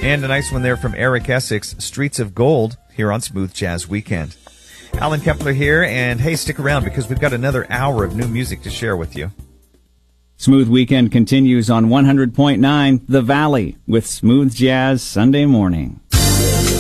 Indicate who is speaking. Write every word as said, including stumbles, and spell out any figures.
Speaker 1: And a nice one there from Eric Essex, Streets of Gold, here on Smooth Jazz Weekend. Alan Kepler here, and hey, stick around because we've got another hour of new music to share with you.
Speaker 2: Smooth Weekend continues on one hundred point nine The Valley with Smooth Jazz Sunday morning.